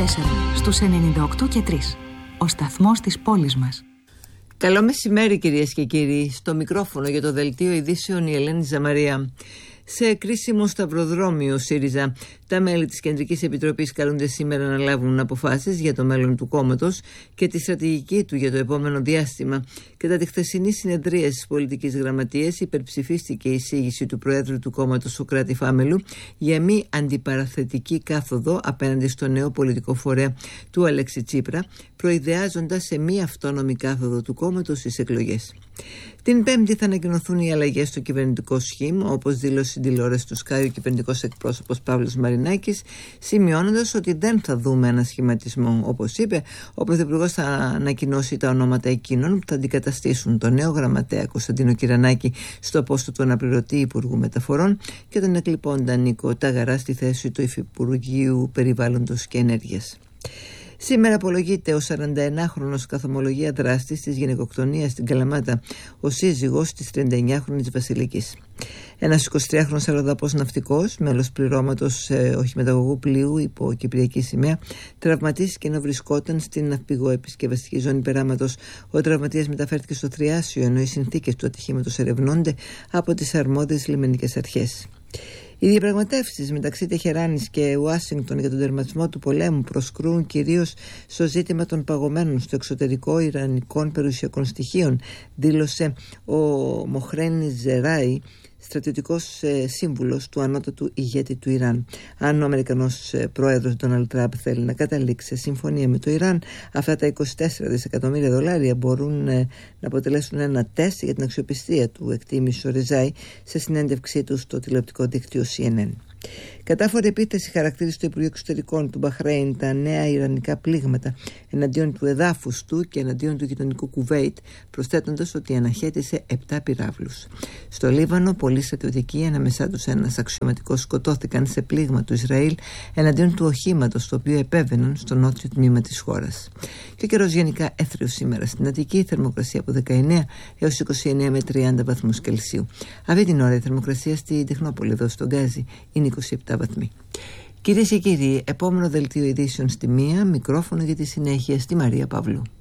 στους 98 και 3. Ο σταθμός της πόλης μας. Καλό μεσημέρι κυρίες και κύριοι. Στο μικρόφωνο για το Δελτίο Ειδήσεων η Ελένη Ζαμαρία. Σε κρίσιμο σταυροδρόμιο ΣΥΡΙΖΑ, τα μέλη της Κεντρικής Επιτροπής καλούνται σήμερα να λάβουν αποφάσεις για το μέλλον του κόμματος και τη στρατηγική του για το επόμενο διάστημα. Κατά τη χθεσινή συνεδρία της Πολιτικής Γραμματείας υπερψηφίστηκε η εισήγηση του Προέδρου του κόμματος Σωκράτη Φάμελου για μη αντιπαραθετική κάθοδο απέναντι στο νέο πολιτικό φορέα του Αλέξη Τσίπρα, προειδεάζοντας σε μη αυτόνομη κάθοδο του κόμματος στις εκλογές. Την Πέμπτη θα ανακοινωθούν οι αλλαγές στο κυβερνητικό σχήμα, όπως δήλωσε στην τηλεόραση του Sky ο κυβερνητικός εκπρόσωπος Παύλος Μαρινάκης, σημειώνοντας ότι δεν θα δούμε ανασχηματισμό. Όπως είπε, ο Πρωθυπουργός θα ανακοινώσει τα ονόματα εκείνων που θα αντικαταστήσουν τον νέο γραμματέα Κωνσταντίνο Κυρανάκη στο πόστο του αναπληρωτή Υπουργού Μεταφορών και τον εκλειπώντα Νίκο Ταγαρά στη θέση του Υφυπουργείου Περιβάλλοντος και Ενέργειας. Σήμερα απολογείται ο 41χρονος καθομολογία δράστης της γυναικοκτονίας στην Καλαμάτα, ο σύζυγος της 39χρονης Βασιλικής. Ένας 23χρονος αλλοδαπός ναυτικός, μέλος πληρώματος οχημεταγωγού πλοίου υπό κυπριακή σημαία, τραυματίστηκε ενώ βρισκόταν στην ναυπηγοεπισκευαστική ζώνη περάματος. Ο τραυματίας μεταφέρθηκε στο Θριάσιο, ενώ οι συνθήκες του ατυχήματος ερευνώνται από τις αρμόδιες λιμενικές αρχές. Οι διαπραγματεύσεις μεταξύ Τεχεράνης και Ουάσιγκτον για τον τερματισμό του πολέμου προσκρούν κυρίως στο ζήτημα των παγωμένων στο εξωτερικό ιρανικών περιουσιακών στοιχείων, δήλωσε ο Μοχρέν Ζεράι, στρατιωτικός σύμβουλος του ανώτατου ηγέτη του Ιράν. Αν ο Αμερικανός πρόεδρος Ντόναλντ Τραμπ θέλει να καταλήξει σε συμφωνία με το Ιράν, αυτά τα 24 δισεκατομμύρια δολάρια μπορούν να αποτελέσουν ένα τεστ για την αξιοπιστία του, εκτίμησε ο Ριζάι σε συνέντευξή του στο τηλεοπτικό δίκτυο CNN. Κατάφορη επίθεση χαρακτήρισε το Υπουργείο Εξωτερικών του Μπαχρέιν τα νέα ιρανικά πλήγματα εναντίον του εδάφους του και εναντίον του γειτονικού Κουβέιτ, προσθέτοντας ότι αναχέτησε 7 πυράβλους. Στο Λίβανο, πολλοί στρατιωτικοί, ανάμεσά τους ένας αξιωματικός, σκοτώθηκαν σε πλήγμα του Ισραήλ εναντίον του οχήματος το οποίο επέβαιναν στο νότιο τμήμα της χώρας. Και ο καιρός γενικά έθριος σήμερα στην Αττική, θερμοκρασία από 19 έως 29 με 30 βαθμούς Κελσίου. Αυτή την ώρα η θερμοκρασία στη Τεχνόπολη, εδώ στον Γκάζι, είναι 27 βαθμοί. Κυρίες και κύριοι, επόμενο δελτίο ειδήσεων στη 1, μικρόφωνο για τη συνέχεια στη Μαρία Παύλου.